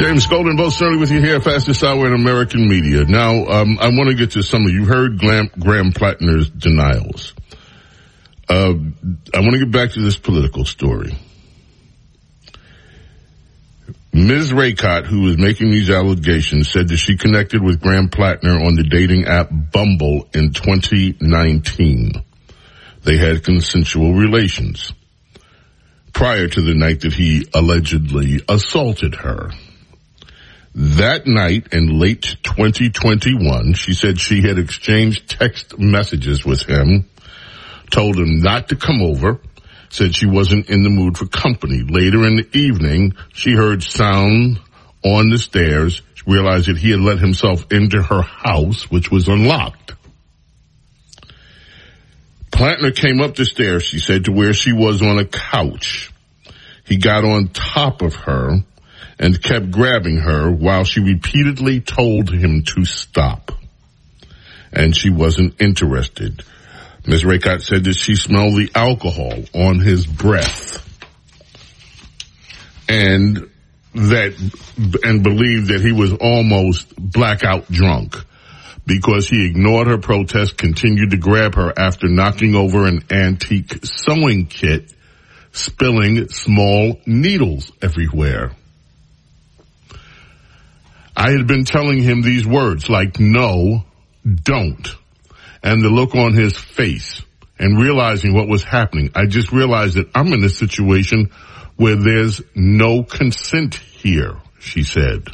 James Golden, both certainly with you here, fastest hour in American media. Now, I want to get to some of you heard Graham Plattner's denials. I want to get back to this political story. Ms. Raycott, who was making these allegations, said that she connected with Graham Plattner on the dating app Bumble in 2019. They had consensual relations prior to the night that he allegedly assaulted her. That night in late 2021, she said she had exchanged text messages with him, told him not to come over, said she wasn't in the mood for company. Later in the evening, she heard sound on the stairs, realized that he had let himself into her house, which was unlocked. Plattner came up the stairs, she said, to where she was on a couch. He got on top of her and kept grabbing her while she repeatedly told him to stop. And she wasn't interested. Ms. Raycott said that she smelled the alcohol on his breath and believed that he was almost blackout drunk because he ignored her protest, continued to grab her after knocking over an antique sewing kit, spilling small needles everywhere. I had been telling him these words like, no, don't. And the look on his face and realizing what was happening, I just realized that I'm in a situation where there's no consent here, she said.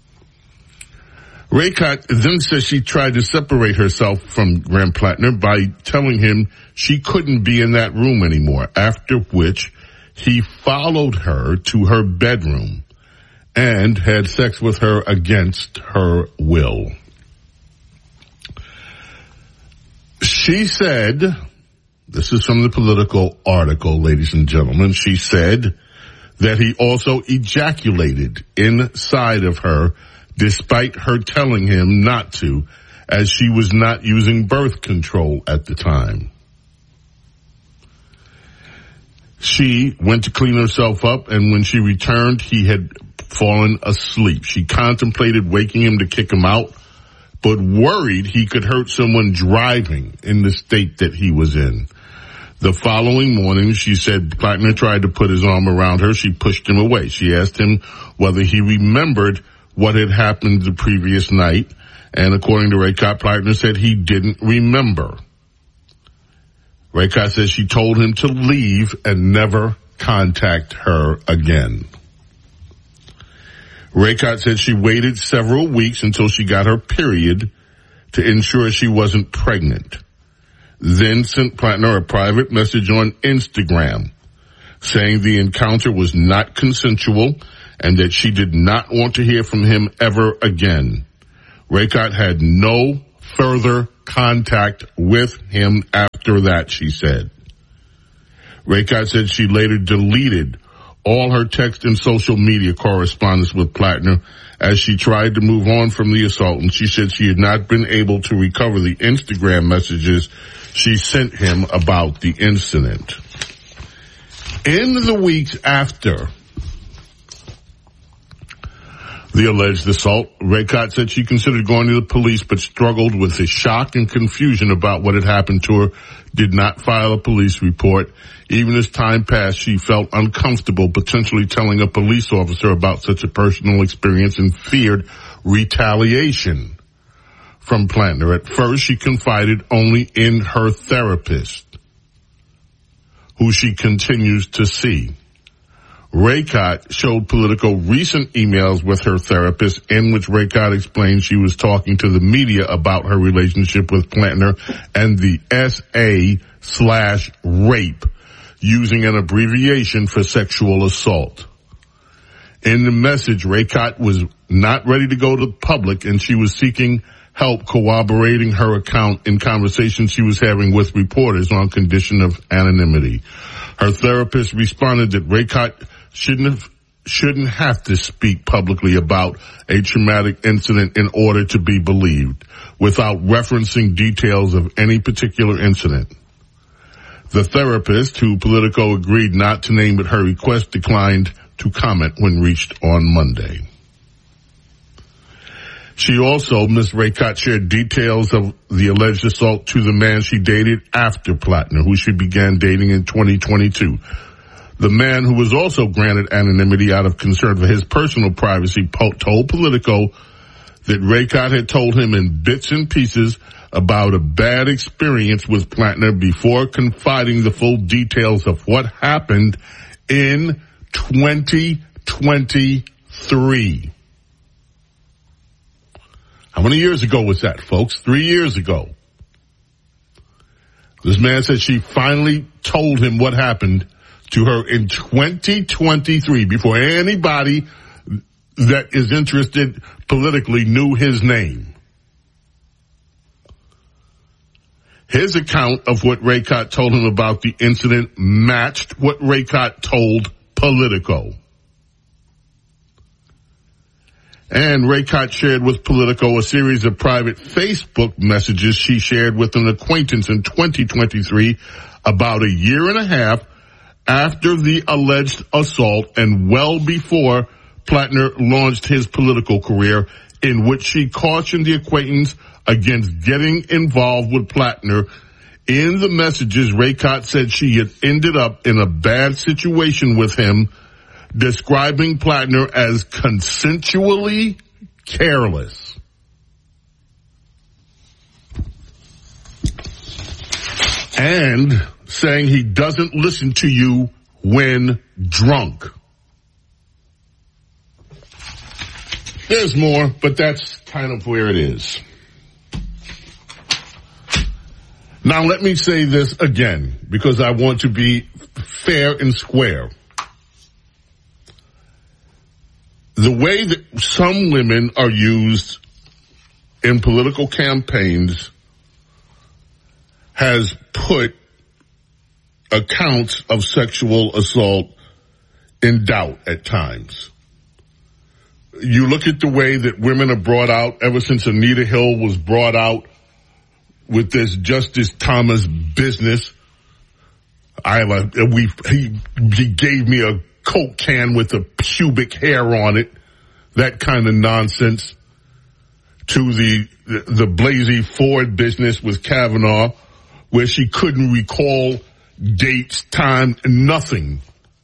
Raycott then says she tried to separate herself from Graham Plattner by telling him she couldn't be in that room anymore, after which he followed her to her bedroom and had sex with her against her will. She said, this is from the Political article, ladies and gentlemen, she said that he also ejaculated inside of her despite her telling him not to, as she was not using birth control at the time. She went to clean herself up, and when she returned, he had fallen asleep. She contemplated waking him to kick him out, but worried he could hurt someone driving in the state that he was in. The following morning, she said Plattner tried to put his arm around her. She pushed him away. She asked him whether he remembered what had happened the previous night, and according to Raycott, Plattner said he didn't remember. Raycott says she told him to leave and never contact her again. Raycott said she waited several weeks until she got her period to ensure she wasn't pregnant. Then sent Plattner a private message on Instagram saying the encounter was not consensual and that she did not want to hear from him ever again. Raycott had no further contact with him after that, she said. Raycott said she later deleted all her text and social media correspondence with Plattner as she tried to move on from the assault, and she said she had not been able to recover the Instagram messages she sent him about the incident. In the weeks after the alleged assault, Raycott said she considered going to the police but struggled with the shock and confusion about what had happened to her, did not file a police report. Even as time passed, she felt uncomfortable potentially telling a police officer about such a personal experience and feared retaliation from Plattner. At first, she confided only in her therapist, who she continues to see. Raycott showed Politico recent emails with her therapist in which Raycott explained she was talking to the media about her relationship with Plattner and the SA/rape, using an abbreviation for sexual assault. In the message, Raycott was not ready to go to the public, and she was seeking help corroborating her account in conversations she was having with reporters on condition of anonymity. Her therapist responded that Raycott shouldn't have to speak publicly about a traumatic incident in order to be believed, without referencing details of any particular incident. The therapist, who Politico agreed not to name at her request, declined to comment when reached on Monday. She also, Ms. Raycott, shared details of the alleged assault to the man she dated after Plattner, who she began dating in 2022. The man, who was also granted anonymity out of concern for his personal privacy, told Politico that Raycott had told him in bits and pieces about a bad experience with Plattner before confiding the full details of what happened in 2023. How many years ago was that, folks? 3 years ago. This man said she finally told him what happened to her in 2023 before anybody that is interested politically knew his name. His account of what Raycott told him about the incident matched what Raycott told Politico. And Raycott shared with Politico a series of private Facebook messages she shared with an acquaintance in 2023, about a year and a half after the alleged assault and well before Plattner launched his political career, in which she cautioned the acquaintance against getting involved with Plattner. In the messages, Raycott said she had ended up in a bad situation with him, describing Plattner as consensually careless. And saying he doesn't listen to you when drunk. There's more, but that's kind of where it is. Now let me say this again, because I want to be fair and square. The way that some women are used in political campaigns has put accounts of sexual assault in doubt at times. You look at the way that women are brought out ever since Anita Hill was brought out with this Justice Thomas business. He gave me a Coke can with a pubic hair on it, that kind of nonsense, to the Blasey Ford business with Kavanaugh, where she couldn't recall dates, time, nothing,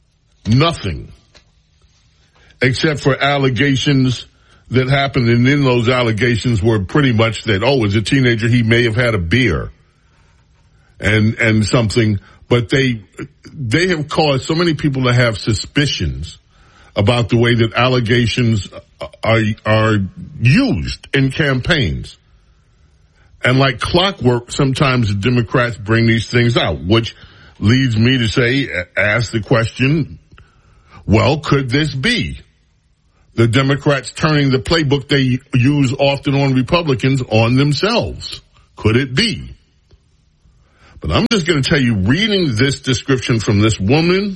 except for allegations that happened, and in those allegations were pretty much that, as a teenager he may have had a beer and something. But they have caused so many people to have suspicions about the way that allegations are used in campaigns. And like clockwork, sometimes the Democrats bring these things out, which leads me to ask the question, well, could this be the Democrats turning the playbook they use often on Republicans on themselves? Could it be? But I'm just going to tell you, reading this description from this woman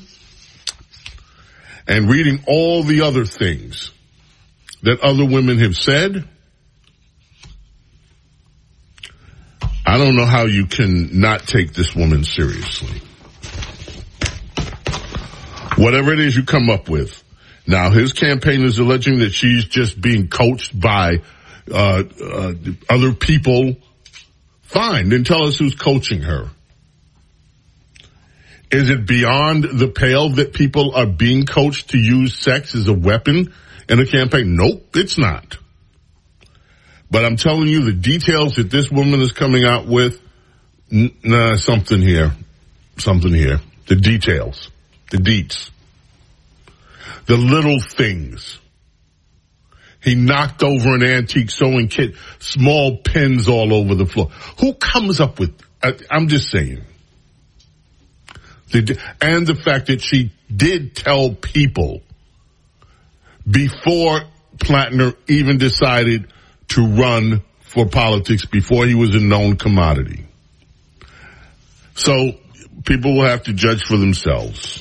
and reading all the other things that other women have said, I don't know how you can not take this woman seriously. Whatever it is you come up with. Now, his campaign is alleging that she's just being coached by other people. Fine, then tell us who's coaching her. Is it beyond the pale that people are being coached to use sex as a weapon in a campaign? Nope, it's not. But I'm telling you, the details that this woman is coming out with, something here. The details, the deets, the little things. He knocked over an antique sewing kit, small pins all over the floor. Who comes up with, I'm just saying. And the fact that she did tell people before Plattner even decided to run for politics, before he was a known commodity. So people will have to judge for themselves.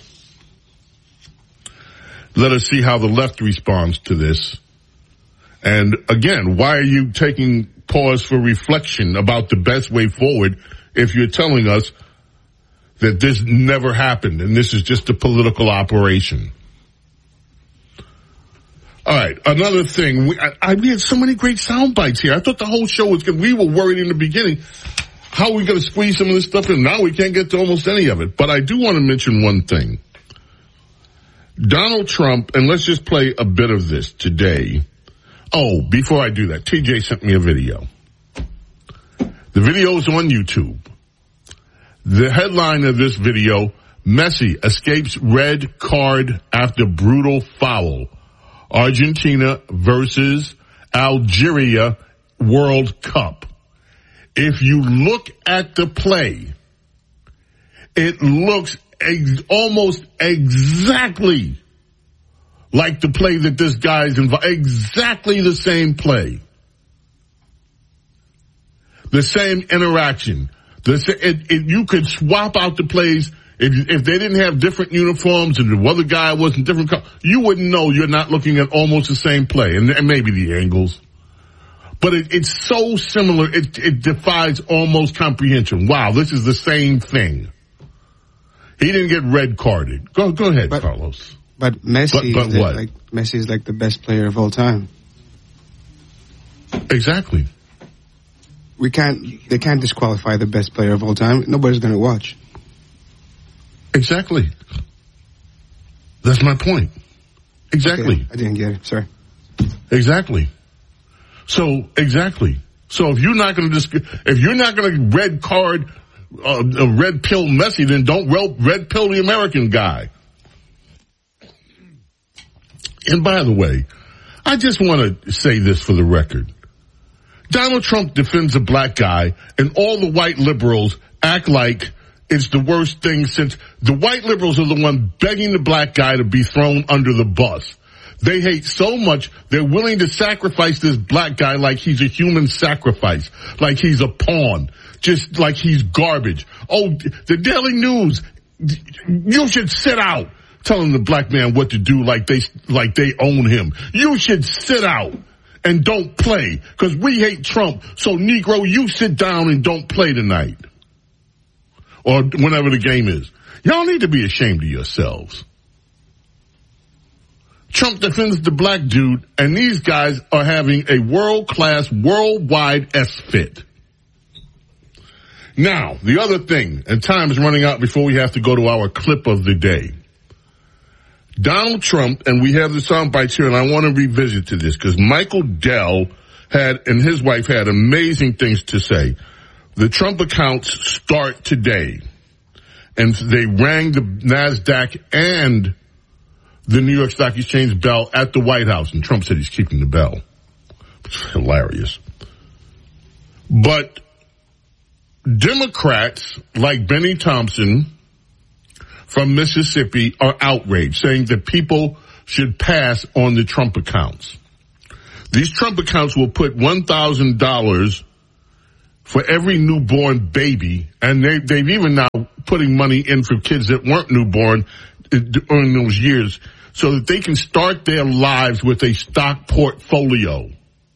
Let us see how the left responds to this. And again, why are you taking pause for reflection about the best way forward if you're telling us that this never happened and this is just a political operation? All right, another thing. We had so many great sound bites here. I thought the whole show was good. We were worried in the beginning, how are we going to squeeze some of this stuff in? Now we can't get to almost any of it. But I do want to mention one thing. Donald Trump, and let's just play a bit of this today. Oh, before I do that, TJ sent me a video. The video is on YouTube. The headline of this video, Messi escapes red card after brutal foul. Argentina versus Algeria World Cup. If you look at the play, it looks almost exactly like the play that this guy's involved. Exactly the same play. The same interaction. You could swap out the plays. If they didn't have different uniforms and the other guy wasn't different, you wouldn't know you're not looking at almost the same play, and maybe the angles. But it's so similar, it defies almost comprehension. Wow, this is the same thing. He didn't get red carded. Go ahead, Carlos. But Messi, Messi is like the best player of all time. Exactly. They can't disqualify the best player of all time. Nobody's going to watch. Exactly. That's my point. Exactly. Okay, I didn't get it. Sorry. Exactly. So if you're not going to red card a red pill Messi, then don't red pill the American guy. And by the way, I just want to say this for the record. Donald Trump defends a black guy, and all the white liberals act like it's the worst thing since the white liberals are the one begging the black guy to be thrown under the bus. They hate so much, they're willing to sacrifice this black guy like he's a human sacrifice, like he's a pawn, just like he's garbage. Oh, the Daily News, you should sit out, telling the black man what to do like they own him. You should sit out and don't play, because we hate Trump, so Negro, you sit down and don't play tonight. Or whenever the game is. Y'all need to be ashamed of yourselves. Trump defends the black dude, and these guys are having a world-class, worldwide S-fit. Now, the other thing, and time is running out before we have to go to our clip of the day. Donald Trump, and we have the sound bites here, and I want to revisit to this, because Michael Dell and his wife had amazing things to say. The Trump accounts start today, and they rang the NASDAQ and the New York Stock Exchange bell at the White House, and Trump said he's keeping the bell. It's hilarious. But Democrats like Benny Thompson from Mississippi are outraged, saying that people should pass on the Trump accounts. These Trump accounts will put $1,000 for every newborn baby, and they've even now putting money in for kids that weren't newborn during those years so that they can start their lives with a stock portfolio.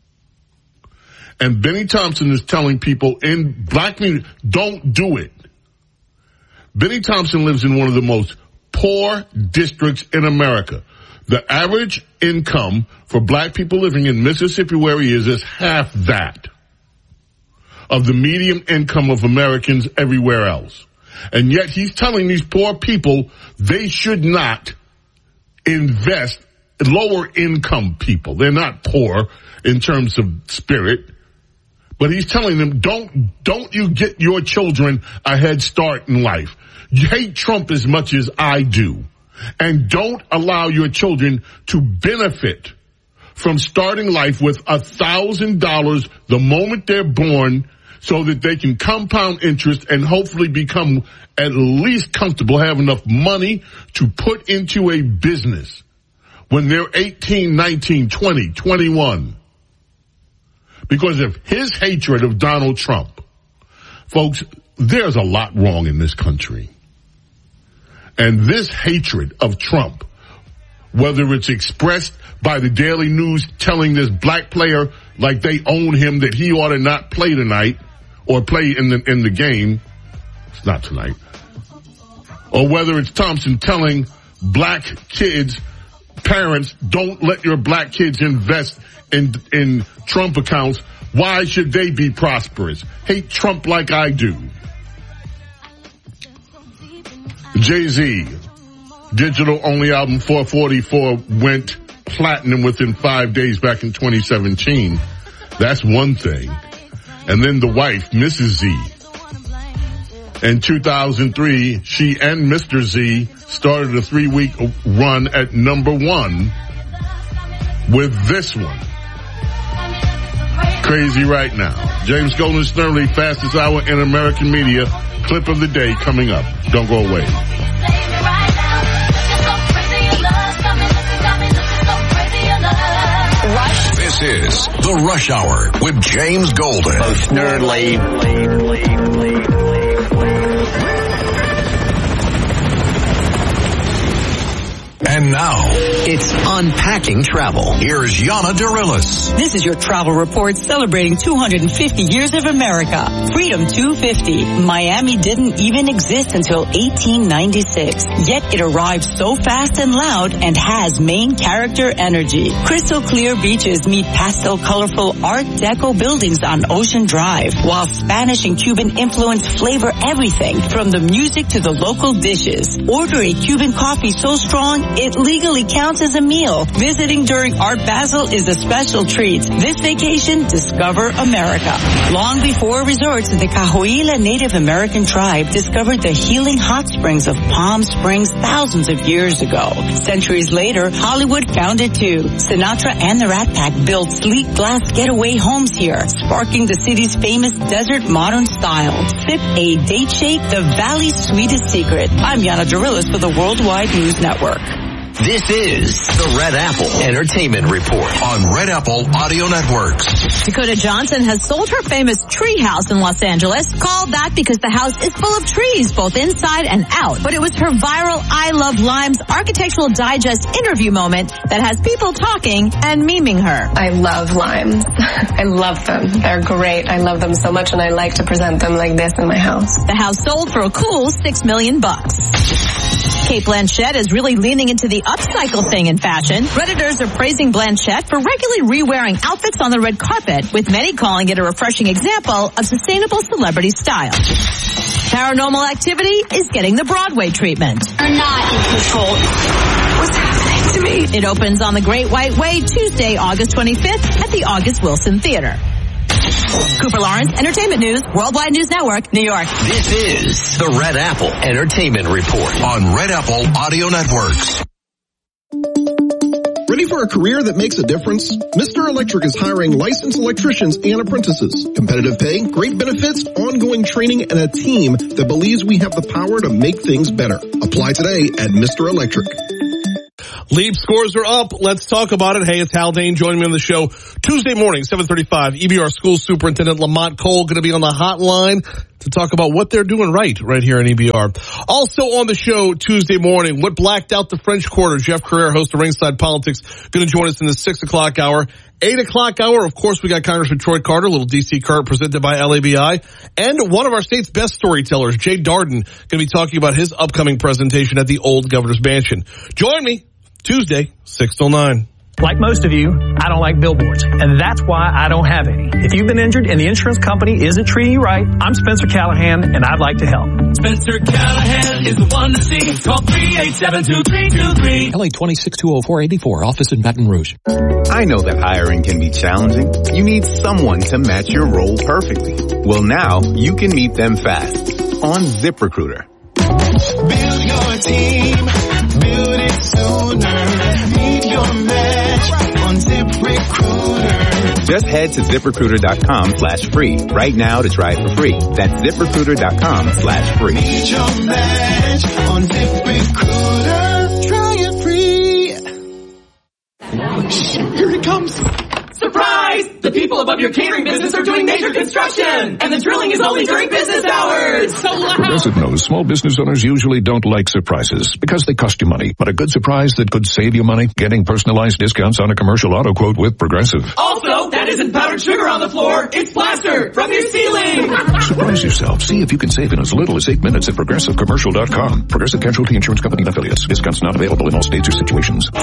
And Benny Thompson is telling people in black community, don't do it. Benny Thompson lives in one of the most poor districts in America. The average income for black people living in Mississippi, where he is half that of the median income of Americans everywhere else. And yet he's telling these poor people they should not invest, lower income people. They're not poor in terms of spirit. But he's telling them, don't you get your children a head start in life. You hate Trump as much as I do. And don't allow your children to benefit from starting life with $1,000 the moment they're born, so that they can compound interest and hopefully become at least comfortable, have enough money to put into a business when they're 18, 19, 20, 21. Because of his hatred of Donald Trump. Folks, there's a lot wrong in this country. And this hatred of Trump, whether it's expressed by the Daily News telling this black player like they own him, that he ought to not play tonight or play in the game, it's not tonight, or whether it's Thompson telling black kids parents, don't let your black kids invest in Trump accounts. Why should they be prosperous? Hate Trump like I do. Jay-Z, digital-only album 444 went platinum within 5 days back in 2017. That's one thing. And then the wife, Mrs. Z. In 2003, she and Mr. Z started a 3-week run at number 1 with this one. Crazy right now. James Golden Snerdley, fastest hour in American media. Clip of the day coming up. Don't go away. This is The Rush Hour with James Golden. Snerdley. And now, it's Unpacking Travel. Here's Yana Dirilis. This is your travel report celebrating 250 years of America. Freedom 250. Miami didn't even exist until 1896. Yet it arrived so fast and loud and has main character energy. Crystal clear beaches meet pastel colorful Art Deco buildings on Ocean Drive, while Spanish and Cuban influence flavor everything from the music to the local dishes. Order a Cuban coffee so strong it legally counts as a meal. Visiting during Art Basel is a special treat. This vacation, discover America. Long before resorts, the Cahuilla Native American tribe discovered the healing hot springs of Palm Springs thousands of years ago. Centuries later, Hollywood found it too. Sinatra and the Rat Pack built sleek glass getaway homes here, sparking the city's famous desert modern style. Sip a date shake, the valley's sweetest secret. I'm Yana Dirilis for the Worldwide News Network. This is the Red Apple Entertainment Report on Red Apple Audio Networks. Dakota Johnson has sold her famous tree house in Los Angeles, called that because the house is full of trees, both inside and out. But it was her viral I Love Limes Architectural Digest interview moment that has people talking and memeing her. I love limes. I love them. They're great. I love them so much, and I like to present them like this in my house. The house sold for a cool $6 million. Cate Blanchett is really leaning into the upcycle thing in fashion. Redditors are praising Blanchett for regularly re-wearing outfits on the red carpet, with many calling it a refreshing example of sustainable celebrity style. Paranormal Activity is getting the Broadway treatment. You're not in control. What's happening to me? It opens on the Great White Way Tuesday, August 25th at the August Wilson Theater. Cooper Lawrence, Entertainment News, Worldwide News Network, New York. This is the Red Apple Entertainment Report on Red Apple Audio Networks. Ready for a career that makes a difference? Mr. Electric is hiring licensed electricians and apprentices. Competitive pay, great benefits, ongoing training, and a team that believes we have the power to make things better. Apply today at Mr. Electric. Leap scores are up. Let's talk about it. Hey, it's Hal Dane joining me on the show Tuesday morning, 7:35. EBR School Superintendent Lamont Cole going to be on the hotline to talk about what they're doing right here in EBR. Also on the show Tuesday morning, what blacked out the French Quarter. Jeff Carrera, host of Ringside Politics, going to join us in the 6 o'clock hour. 8 o'clock hour, of course, we got Congressman Troy Carter, a little DC Cart presented by LABI, and one of our state's best storytellers, Jay Darden, going to be talking about his upcoming presentation at the Old Governor's Mansion. Join me Tuesday, 6 till 9. Like most of you, I don't like billboards, and that's why I don't have any. If you've been injured and the insurance company isn't treating you right, I'm Spencer Callahan, and I'd like to help. Spencer Callahan is the one to see. Call 387-2323. LA 2620484, office in Baton Rouge. I know that hiring can be challenging. You need someone to match your role perfectly. Well, now you can meet them fast on ZipRecruiter. Build your team. Build it sooner. Meet your match on ZipRecruiter. Just head to ZipRecruiter.com/free right now to try it for free. That's ZipRecruiter.com/free. Meet your match on ZipRecruiter. Try it free. Here he comes. Surprise! The people above your catering business are doing major construction, and the drilling is only during business hours. So loud. Progressive knows small business owners usually don't like surprises because they cost you money. But a good surprise that could save you money, getting personalized discounts on a commercial auto quote with Progressive. Also, that isn't powdered sugar on the floor. It's plaster from your ceiling. Surprise yourself. See if you can save in as little as 8 minutes at ProgressiveCommercial.com. Progressive Casualty Insurance Company and Affiliates. Discounts not available in all states or situations.